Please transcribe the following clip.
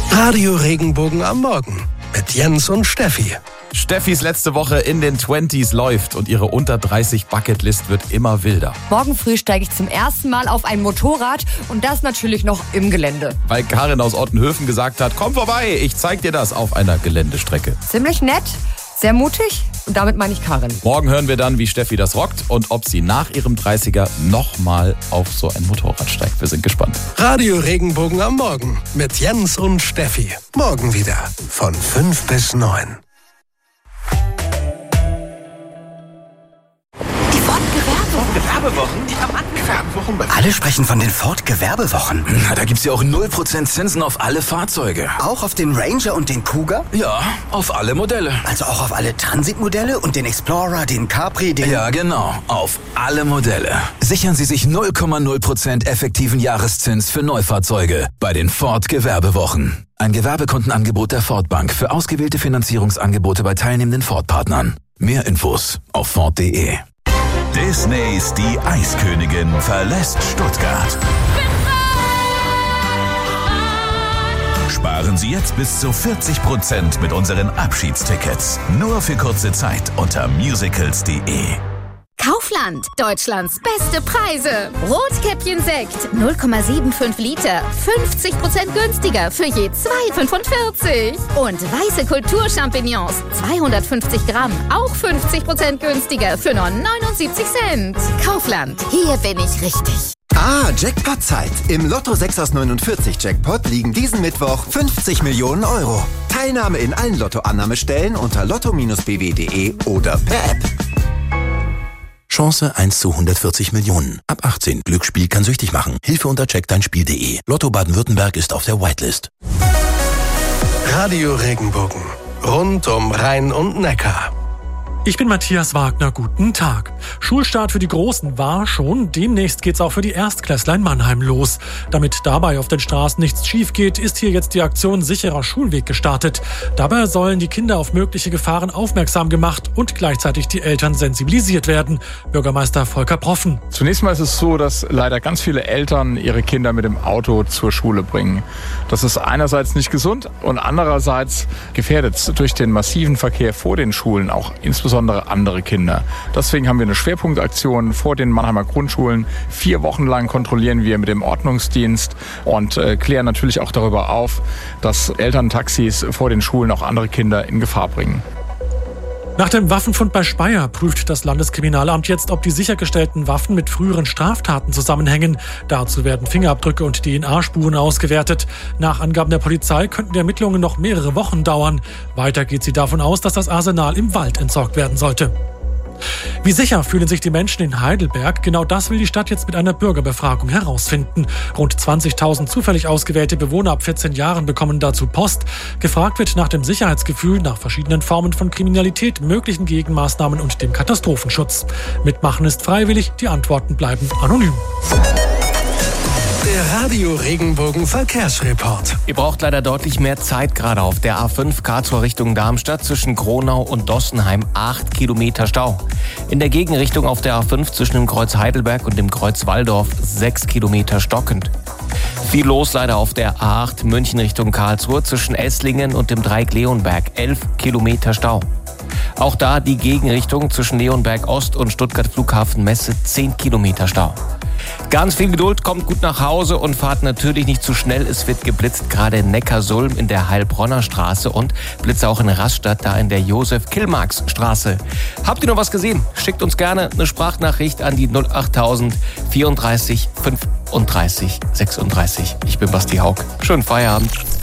Radio Regenbogen am Morgen mit Jens und Steffi. Steffis letzte Woche in den 20s läuft und ihre unter 30 Bucketlist wird immer wilder. Morgen früh steige ich zum ersten Mal auf ein Motorrad und das natürlich noch im Gelände. Weil Karin aus Ottenhöfen gesagt hat, komm vorbei, ich zeig dir das auf einer Geländestrecke. Ziemlich nett, sehr mutig und damit meine ich Karin. Morgen hören wir dann, wie Steffi das rockt und ob sie nach ihrem 30er nochmal auf so ein Motorrad steigt. Wir sind gespannt. Radio Regenbogen am Morgen mit Jens und Steffi. Morgen wieder von 5 bis 9. Gewerbewochen? Ja, Mann, Gewerbewochen. Alle sprechen von den Ford-Gewerbewochen. Na, da gibt's ja auch 0% Zinsen auf alle Fahrzeuge. Auch auf den Ranger und den Cougar? Ja, auf alle Modelle. Also auch auf alle Transitmodelle und den Explorer, den Capri, den... Ja, genau, auf alle Modelle. Sichern Sie sich 0,0% effektiven Jahreszins für Neufahrzeuge bei den Ford-Gewerbewochen. Ein Gewerbekundenangebot der Ford Bank für ausgewählte Finanzierungsangebote bei teilnehmenden Ford-Partnern. Mehr Infos auf Ford.de. Disneys Die Eiskönigin verlässt Stuttgart. Sparen Sie jetzt bis zu 40% mit unseren Abschiedstickets. Nur für kurze Zeit unter musicals.de. Kaufland, Deutschlands beste Preise. Rotkäppchen Sekt, 0,75 Liter, 50% günstiger für je 2,45. Und weiße Kulturchampignons, 250 Gramm, auch 50% günstiger für nur 79 Cent. Kaufland, hier bin ich richtig. Jackpot-Zeit. Im Lotto 6 aus 49 Jackpot liegen diesen Mittwoch 50 Millionen Euro. Teilnahme in allen Lottoannahmestellen unter lotto-bw.de oder per App. Chance 1 zu 140 Millionen. Ab 18. Glücksspiel kann süchtig machen. Hilfe unter checkdeinspiel.de. Lotto Baden-Württemberg ist auf der Whitelist. Radio Regenbogen. Rund um Rhein und Neckar. Ich bin Matthias Wagner, guten Tag. Schulstart für die Großen war schon, demnächst geht's auch für die Erstklässler in Mannheim los. Damit dabei auf den Straßen nichts schief geht, ist hier jetzt die Aktion Sicherer Schulweg gestartet. Dabei sollen die Kinder auf mögliche Gefahren aufmerksam gemacht und gleichzeitig die Eltern sensibilisiert werden. Bürgermeister Volker Proffen. Zunächst mal ist es so, dass leider ganz viele Eltern ihre Kinder mit dem Auto zur Schule bringen. Das ist einerseits nicht gesund und andererseits gefährdet durch den massiven Verkehr vor den Schulen auch insbesondere andere Kinder. Deswegen haben wir eine Schwerpunktaktion vor den Mannheimer Grundschulen. 4 Wochen lang kontrollieren wir mit dem Ordnungsdienst und klären natürlich auch darüber auf, dass Elterntaxis vor den Schulen auch andere Kinder in Gefahr bringen. Nach dem Waffenfund bei Speyer prüft das Landeskriminalamt jetzt, ob die sichergestellten Waffen mit früheren Straftaten zusammenhängen. Dazu werden Fingerabdrücke und DNA-Spuren ausgewertet. Nach Angaben der Polizei könnten die Ermittlungen noch mehrere Wochen dauern. Weiter geht sie davon aus, dass das Arsenal im Wald entsorgt werden sollte. Wie sicher fühlen sich die Menschen in Heidelberg? Genau das will die Stadt jetzt mit einer Bürgerbefragung herausfinden. Rund 20.000 zufällig ausgewählte Bewohner ab 14 Jahren bekommen dazu Post. Gefragt wird nach dem Sicherheitsgefühl, nach verschiedenen Formen von Kriminalität, möglichen Gegenmaßnahmen und dem Katastrophenschutz. Mitmachen ist freiwillig, die Antworten bleiben anonym. Der Radio Regenbogen Verkehrsreport. Ihr braucht leider deutlich mehr Zeit, gerade auf der A5 Karlsruhe Richtung Darmstadt zwischen Gronau und Dossenheim 8 Kilometer Stau. In der Gegenrichtung auf der A5 zwischen dem Kreuz Heidelberg und dem Kreuz Walldorf 6 Kilometer stockend. Viel los leider auf der A8 München Richtung Karlsruhe zwischen Esslingen und dem Dreieck Leonberg 11 Kilometer Stau. Auch da die Gegenrichtung zwischen Leonberg Ost und Stuttgart Flughafen Messe 10 Kilometer Stau. Ganz viel Geduld, kommt gut nach Hause und fahrt natürlich nicht zu schnell. Es wird geblitzt, gerade in Neckarsulm in der Heilbronner Straße und Blitze auch in Rastatt, da in der Josef-Killmarks-Straße. Habt ihr noch was gesehen? Schickt uns gerne eine Sprachnachricht an die 08000 34 35 36. Ich bin Basti Haug. Schönen Feierabend.